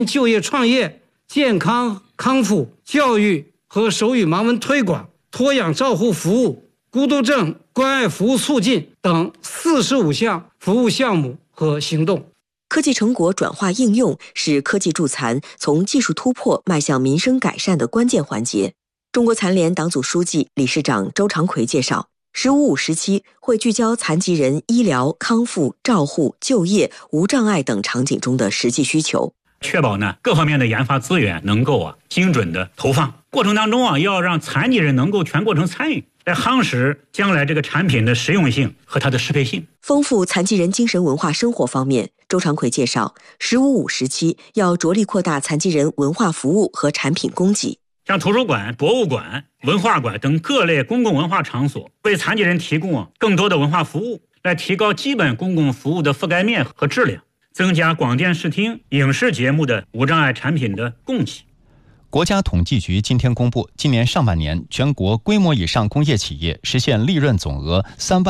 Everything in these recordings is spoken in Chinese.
就业创业、健康康复、教育和手语盲文推广、托养照护服务、孤独症关爱服务促进等45项服务项目和行动。 科技成果转化应用是科技助残从技术突破迈向民生改善的关键环节。中国残联党组书记、理事长周长奎介绍，15-5时期会聚焦残疾人医疗、康复、照护、就业、无障碍等场景中的实际需求， 确保各方面的研发资源能够精准的投放。过程当中要让残疾人能够全过程参与，来夯实将来这个产品的实用性和它的适配性。 丰富残疾人精神文化生活方面，周长奎介绍，15-5时期要着力扩大残疾人文化服务和产品供给， 像图书馆、博物馆、文化馆等各类公共文化场所，为残疾人提供更多的文化服务，来提高基本公共服务的覆盖面和质量，增加广电视听、影视节目的无障碍产品的供给。 国家统计局今天公布，今年上半年全国规模以上工业企业实现利润总额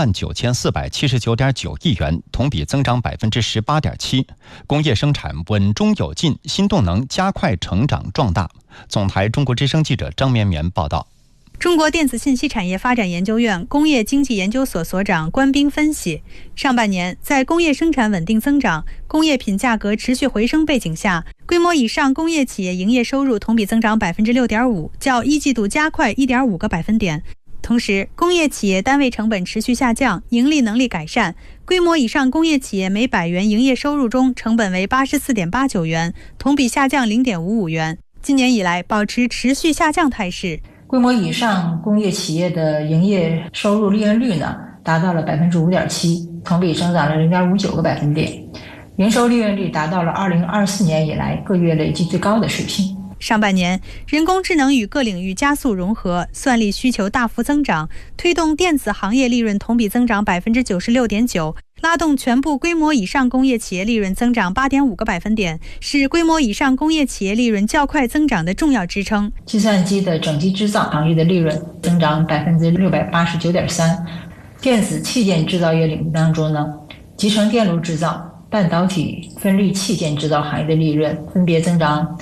39479.9亿元，同比增长18.7%，工业生产稳中有进，新动能加快成长壮大。总台中国之声记者张绵绵报道。 中国电子信息产业发展研究院工业经济研究所所长关斌分析，上半年在工业生产稳定增长、工业品价格持续回升背景下，规模以上工业企业营业收入同比增长6.5%，较一季度加快1.5个百分点。同时，工业企业单位成本持续下降，盈利能力改善。规模以上工业企业每100元营业收入中，成本为84.89元，同比下降0.55元。今年以来保持持续下降态势。 规模以上工业企业的营业收入利润率达到了5.7%，同比增长了0.59个百分点，营收利润率达到了2024年以来各月累计最高的水平。 上半年，人工智能与各领域加速融合，算力需求大幅增长，推动电子行业利润同比增长96.9%，拉动全部规模以上工业企业利润增长8.5个百分点，是规模以上工业企业利润较快增长的重要支撑。 计算机的整机制造行业的利润增长689.3%，电子器件制造业领域当中集成电路制造、半导体分立器件制造行业的利润分别增长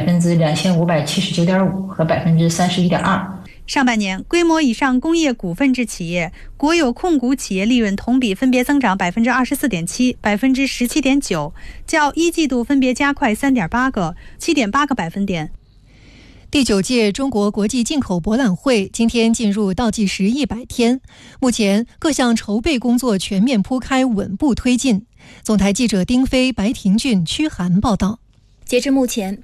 2579.5%和31.2%。 上半年，规模以上工业股份制企业、国有控股企业利润同比分别增长24.7%、17.9%，较一季度分别加快3.8个、7.8个百分点。 第9届中国国际进口博览会今天进入倒计时100天，目前各项筹备工作全面铺开，稳步推进。总台记者丁飞、白廷俊、屈涵报道。 截至目前，